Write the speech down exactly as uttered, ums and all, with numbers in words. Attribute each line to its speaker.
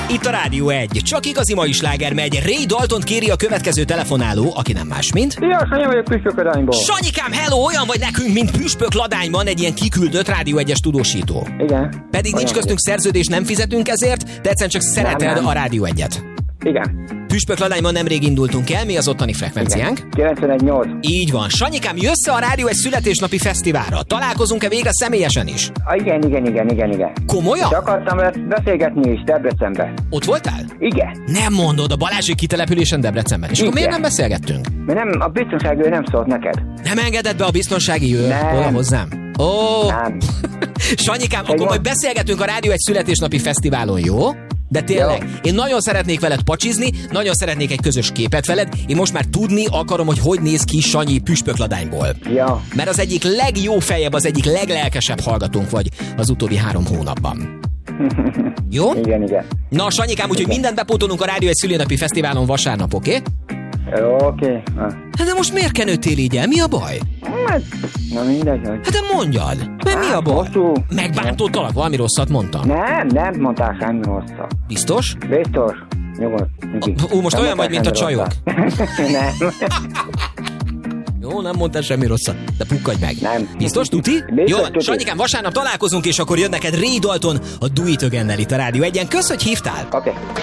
Speaker 1: Itt a Rádió egy. Csak igazi mai sláger megy. Ray Daltont kéri a következő telefonáló, aki nem más, mint...
Speaker 2: Szia, Sanyi vagyok Püspökladányból.
Speaker 1: Sanyikám, hello! Olyan vagy nekünk, mint Püspökladányban, egy ilyen kiküldött Rádió egyes tudósító.
Speaker 2: Igen.
Speaker 1: Pedig nincs
Speaker 2: Olyan
Speaker 1: köztünk szerződés, nem fizetünk ezért, de egyszerűen csak szereted
Speaker 2: nem, nem.
Speaker 1: a Rádió egyet.
Speaker 2: Igen.
Speaker 1: Püspökladányban nemrég indultunk el, mi az ottani frekvenciánk?
Speaker 2: kilencvenegy nyolc.
Speaker 1: Így van. Sanyikám, jössz a Rádió egy születésnapi fesztiválra? Találkozunk-e végre személyesen is?
Speaker 2: Ah, igen, igen, igen, igen, igen.
Speaker 1: Komolyan?
Speaker 2: És akartam ezt beszélgetni is Debrecenben.
Speaker 1: Ott voltál?
Speaker 2: Igen.
Speaker 1: Nem mondod, a Balázsék kitelepülésen Debrecenben. És akkor
Speaker 2: Igen.
Speaker 1: miért nem beszélgettünk?
Speaker 2: Mert nem, a biztonságőr nem szólt neked.
Speaker 1: Nem engedett be a biztonsági őr
Speaker 2: Nem.
Speaker 1: olyan hozzám? Ó,
Speaker 2: Nem.
Speaker 1: Sanyikám, akkor
Speaker 2: Egy
Speaker 1: majd
Speaker 2: van.
Speaker 1: beszélgetünk a Rádió egy születésnapi fesztiválon, jó? De tényleg,
Speaker 2: Jó.
Speaker 1: én nagyon szeretnék veled pacsizni, nagyon szeretnék egy közös képet veled, én most már tudni akarom, hogy hogy néz ki Sanyi Püspökladányból.
Speaker 2: Ja.
Speaker 1: Mert az egyik legjobb fejebb, az egyik leglelkesebb hallgatónk vagy az utóbbi három hónapban. Jó?
Speaker 2: Igen, igen.
Speaker 1: Na, Sanyikám, úgyhogy mindent bepótolunk a Rádió egy szülinapi fesztiválon vasárnap, oké? Okay?
Speaker 2: Jó, oké. Okay.
Speaker 1: Hát de most miért kenődtél így el? Mi a baj?
Speaker 2: Hát, na mindegy. Hogy...
Speaker 1: Hát de mondjad, mert mi a baj?
Speaker 2: Hosszú.
Speaker 1: Megbántottalak, valami rosszat mondtam.
Speaker 2: Nem, nem mondtál semmi rosszat.
Speaker 1: Biztos?
Speaker 2: Biztos. Nyugodt.
Speaker 1: Ó, most olyan vagy, mint a csajok.
Speaker 2: Nem.
Speaker 1: Jó, nem mondtál semmi rosszat, de pukkadj meg.
Speaker 2: Nem.
Speaker 1: Biztos, tuti?
Speaker 2: Biztos,
Speaker 1: Jó,
Speaker 2: tuti.
Speaker 1: Sanyikám, vasárnap találkozunk, és akkor jön neked Ray Dalton a Do It Again-nel itt a Rádió egyen. Kösz, hogy hívtál!
Speaker 2: Oké. Okay.